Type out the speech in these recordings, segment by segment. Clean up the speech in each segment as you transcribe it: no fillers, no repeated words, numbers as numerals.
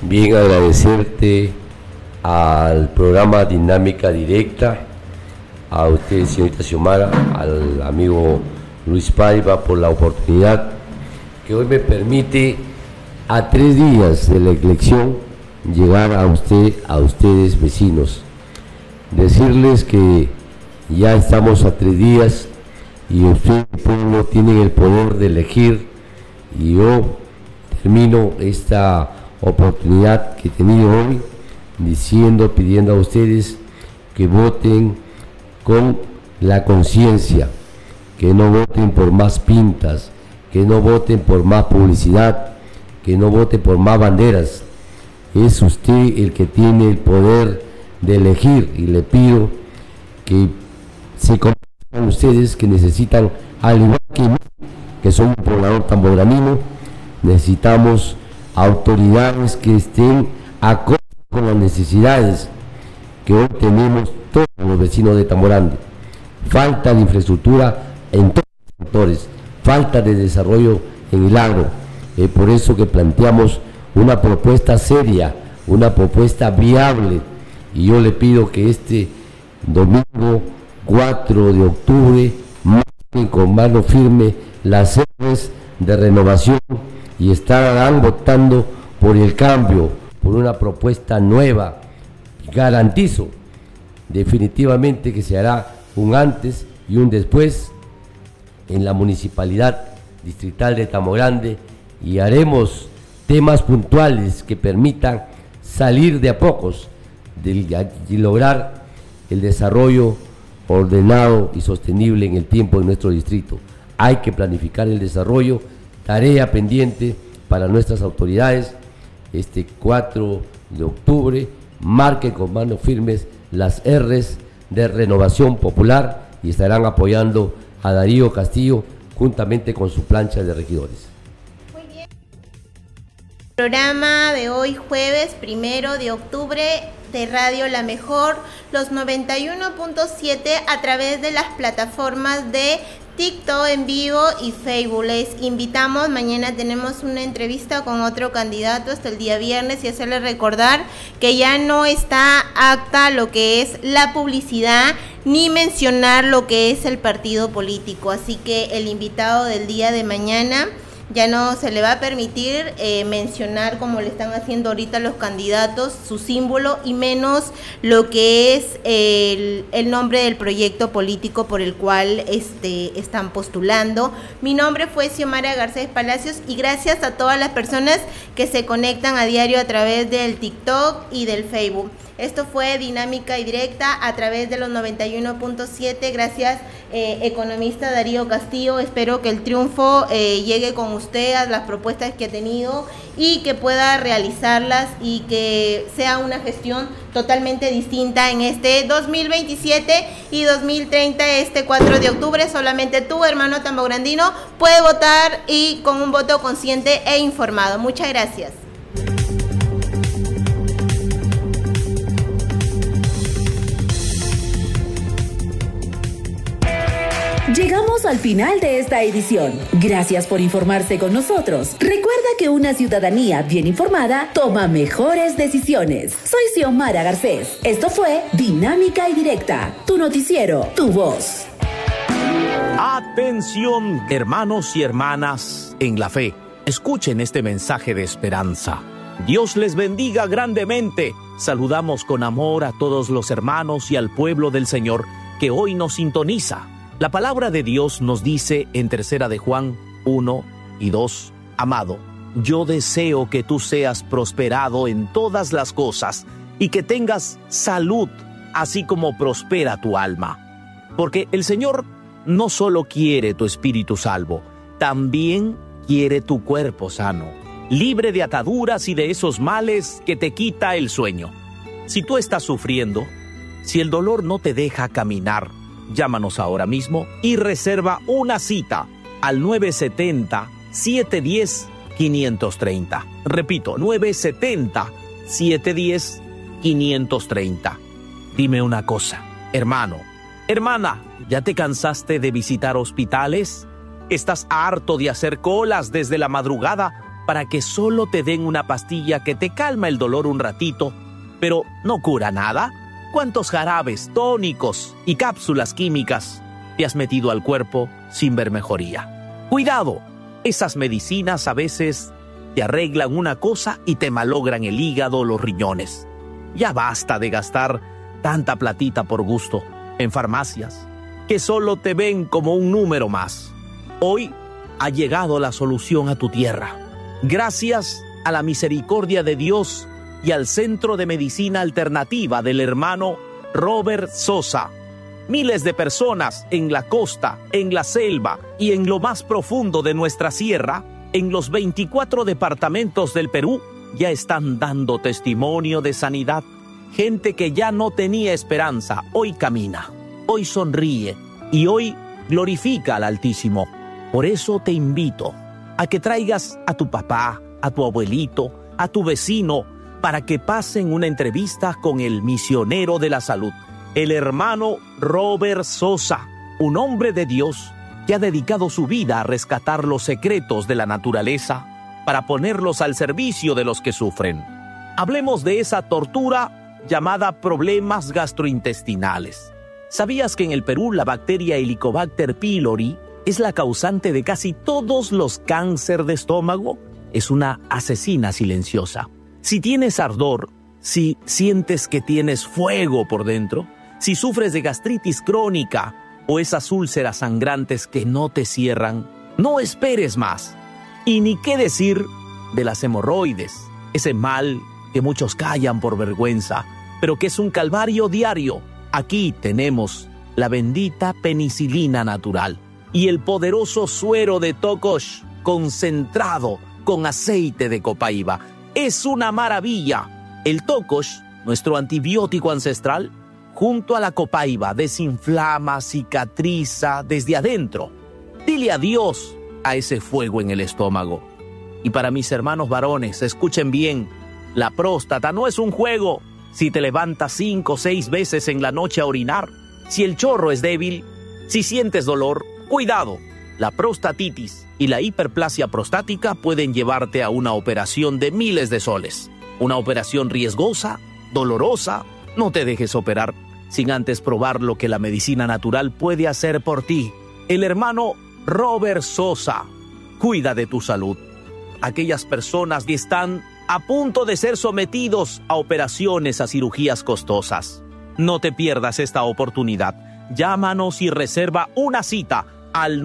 Bien, agradecerte al programa Dinámica Directa, a usted, señorita Xiomara, al amigo Luis Paiva por la oportunidad que hoy me permite, a 3 días de la elección, llegar a ustedes vecinos, decirles que ya estamos a 3 días y ustedes, el pueblo, tienen el poder de elegir, y yo termino esta oportunidad que he tenido hoy pidiendo a ustedes que voten con la conciencia, que no voten por más pintas, que no voten por más publicidad, que no voten por más banderas. Es usted el que tiene el poder de elegir, y le pido que se conozcan ustedes, que necesitan, al igual que mí, que soy un poblador tambogranino, necesitamos autoridades que estén acorde con las necesidades que hoy tenemos todos los vecinos de Tamborandi. Falta de infraestructura en todos los sectores, falta de desarrollo en el agro. Por eso que planteamos una propuesta seria, una propuesta viable, y yo le pido que este domingo 4 de octubre marquen con mano firme las sedes de renovación y estarán votando por el cambio, por una propuesta nueva. Garantizo definitivamente que se hará un antes y un después en la municipalidad distrital de Tamborandi, y haremos temas puntuales que permitan salir de a pocos y lograr el desarrollo ordenado y sostenible en el tiempo de nuestro distrito. Hay que planificar el desarrollo, tarea pendiente para nuestras autoridades. Este 4 de octubre marquen con manos firmes las R's de Renovación Popular y estarán apoyando a Darío Castillo juntamente con su plancha de regidores. Muy bien. Programa de hoy, jueves 1 de octubre, de Radio La Mejor, los 91.7 a través de las plataformas de TikTok en vivo y Facebook. Les invitamos, mañana tenemos una entrevista con otro candidato hasta el día viernes, y hacerles recordar que ya no está apta lo que es la publicidad ni mencionar lo que es el partido político, así que el invitado del día de mañana ya no se le va a permitir mencionar, como le están haciendo ahorita los candidatos, su símbolo, y menos lo que es el nombre del proyecto político por el cual están postulando. Mi nombre fue Xiomara Garcés Palacios, y gracias a todas las personas que se conectan a diario a través del TikTok y del Facebook. Esto fue Dinámica y Directa a través de los 91.7. Gracias, economista Darío Castillo. Espero que el triunfo llegue con usted a las propuestas que ha tenido y que pueda realizarlas, y que sea una gestión totalmente distinta en este 2027 y 2030. Este 4 de octubre solamente tú, hermano tambograndino, puede votar, y con un voto consciente e informado. Muchas gracias. Llegamos al final de esta edición. Gracias por informarse con nosotros. Recuerda que una ciudadanía bien informada toma mejores decisiones. Soy Xiomara Garcés. Esto fue Dinámica y Directa, tu noticiero, tu voz. Atención, hermanos y hermanas en la fe. Escuchen este mensaje de esperanza. Dios les bendiga grandemente. Saludamos con amor a todos los hermanos y al pueblo del Señor que hoy nos sintoniza. La palabra de Dios nos dice en 3 de Juan 1 y 2, amado, yo deseo que tú seas prosperado en todas las cosas y que tengas salud, así como prospera tu alma. Porque el Señor no solo quiere tu espíritu salvo, también quiere tu cuerpo sano, libre de ataduras y de esos males que te quita el sueño. Si tú estás sufriendo, si el dolor no te deja caminar, llámanos ahora mismo y reserva una cita al 970-710-530. Repito, 970-710-530. Dime una cosa, hermano, hermana, ¿ya te cansaste de visitar hospitales? ¿Estás harto de hacer colas desde la madrugada para que solo te den una pastilla que te calma el dolor un ratito, pero no cura nada? ¿Cuántos jarabes, tónicos y cápsulas químicas te has metido al cuerpo sin ver mejoría? Cuidado, esas medicinas a veces te arreglan una cosa y te malogran el hígado o los riñones. Ya basta de gastar tanta platita por gusto en farmacias que solo te ven como un número más. Hoy ha llegado la solución a tu tierra. Gracias a la misericordia de Dios y al Centro de Medicina Alternativa del hermano Robert Sosa. Miles de personas en la costa, en la selva y en lo más profundo de nuestra sierra, en los 24 departamentos del Perú, ya están dando testimonio de sanidad. Gente que ya no tenía esperanza, hoy camina, hoy sonríe y hoy glorifica al Altísimo. Por eso te invito a que traigas a tu papá, a tu abuelito, a tu vecino, para que pasen una entrevista con el misionero de la salud, el hermano Robert Sosa, un hombre de Dios que ha dedicado su vida a rescatar los secretos de la naturaleza para ponerlos al servicio de los que sufren. Hablemos de esa tortura llamada problemas gastrointestinales. ¿Sabías que en el Perú la bacteria Helicobacter pylori es la causante de casi todos los cánceres de estómago? Es una asesina silenciosa. Si tienes ardor, si sientes que tienes fuego por dentro, si sufres de gastritis crónica o esas úlceras sangrantes que no te cierran, no esperes más. Y ni qué decir de las hemorroides, ese mal que muchos callan por vergüenza, pero que es un calvario diario. Aquí tenemos la bendita penicilina natural y el poderoso suero de Tocosh concentrado con aceite de copaiba. Es una maravilla. El Tocosh, nuestro antibiótico ancestral, junto a la copaiba, desinflama, cicatriza desde adentro. Dile adiós a ese fuego en el estómago. Y para mis hermanos varones, escuchen bien, la próstata no es un juego. Si te levantas 5 o 6 veces en la noche a orinar, si el chorro es débil, si sientes dolor, cuidado. La prostatitis y la hiperplasia prostática pueden llevarte a una operación de miles de soles. Una operación riesgosa, dolorosa. No te dejes operar sin antes probar lo que la medicina natural puede hacer por ti. El hermano Robert Sosa cuida de tu salud. Aquellas personas que están a punto de ser sometidos a operaciones, a cirugías costosas. No te pierdas esta oportunidad. Llámanos y reserva una cita al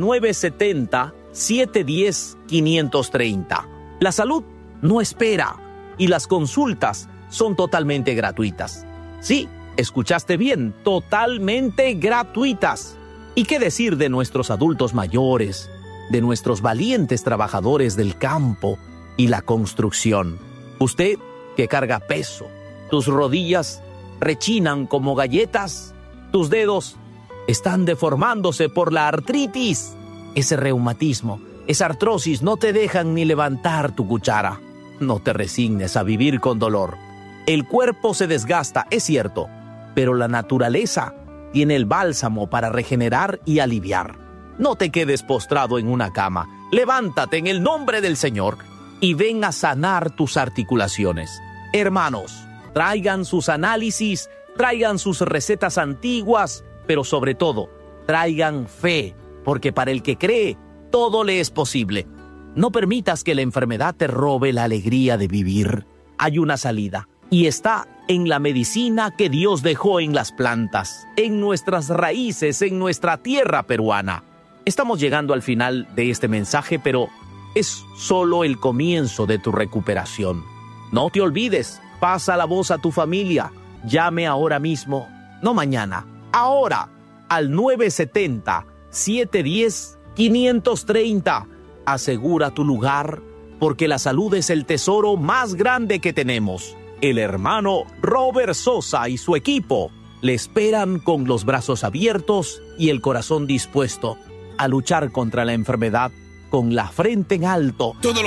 970-710-530. La salud no espera y las consultas son totalmente gratuitas. Sí, escuchaste bien, totalmente gratuitas. ¿Y qué decir de nuestros adultos mayores, de nuestros valientes trabajadores del campo y la construcción? Usted que carga peso, tus rodillas rechinan como galletas, tus dedos están deformándose por la artritis, ese reumatismo, esa artrosis no te dejan ni levantar tu cuchara. No te resignes a vivir con dolor. El cuerpo se desgasta, es cierto, pero la naturaleza tiene el bálsamo para regenerar y aliviar. No te quedes postrado en una cama. Levántate en el nombre del Señor y ven a sanar tus articulaciones. Hermanos, traigan sus análisis, traigan sus recetas antiguas, pero sobre todo, traigan fe, porque para el que cree, todo le es posible. No permitas que la enfermedad te robe la alegría de vivir. Hay una salida, y está en la medicina que Dios dejó en las plantas, en nuestras raíces, en nuestra tierra peruana. Estamos llegando al final de este mensaje, pero es solo el comienzo de tu recuperación. No te olvides, pasa la voz a tu familia. Llame ahora mismo, no mañana, ahora, al 970-710-530. Asegura tu lugar, porque la salud es el tesoro más grande que tenemos. El hermano Robert Sosa y su equipo le esperan con los brazos abiertos y el corazón dispuesto a luchar contra la enfermedad con la frente en alto. Todos los